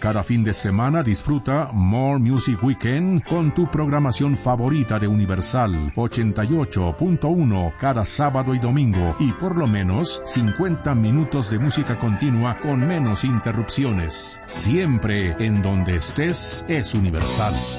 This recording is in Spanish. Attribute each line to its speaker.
Speaker 1: Cada fin de semana disfruta More Music Weekend con tu programación favorita de Universal 88.1 cada sábado y domingo, y por lo menos 50 minutos de música continua con menos interrupciones. Siempre en donde estés es Universal.